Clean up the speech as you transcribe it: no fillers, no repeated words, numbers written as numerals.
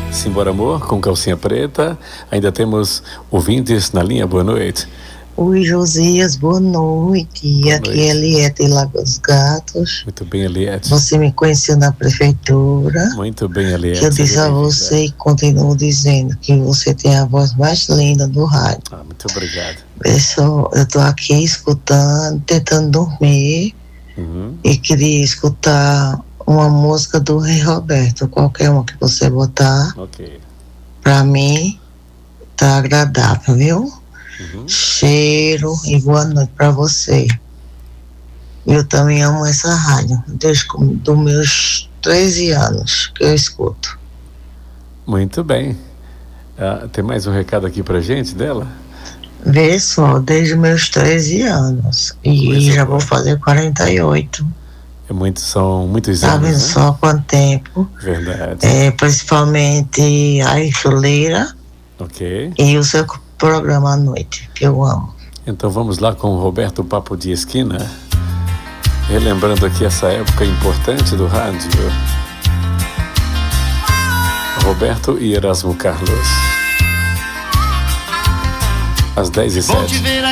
Simbora Amor, com calcinha preta. Ainda temos ouvintes na linha. Boa noite. Oi, Josias, boa noite. Boa Aqui noite. é Eliette Lagoa dos Gatos. Muito bem, Eliette. Você me conheceu na prefeitura. Muito bem, Eliette. Que eu disse a você e continuo dizendo que você tem a voz mais linda do rádio. Muito obrigado. Eu tô aqui escutando, tentando dormir e queria escutar uma música do Rei Roberto, qualquer uma que você botar. Ok. Pra mim, tá agradável, viu? Cheiro e boa noite pra você. Eu também amo essa rádio, desde dos meus 13 anos que eu escuto. Muito bem. Tem mais um recado aqui pra gente dela? Vê só, desde meus 13 anos. E já vou fazer 48. São muitos Tá anos, vendo né? só quanto tempo? Verdade. Principalmente a Enxuleira Ok. e o seu programa à noite, que eu amo. Então vamos lá com o Roberto Papo de Esquina, relembrando aqui essa época importante do rádio. Roberto e Erasmo Carlos. Às 10h07.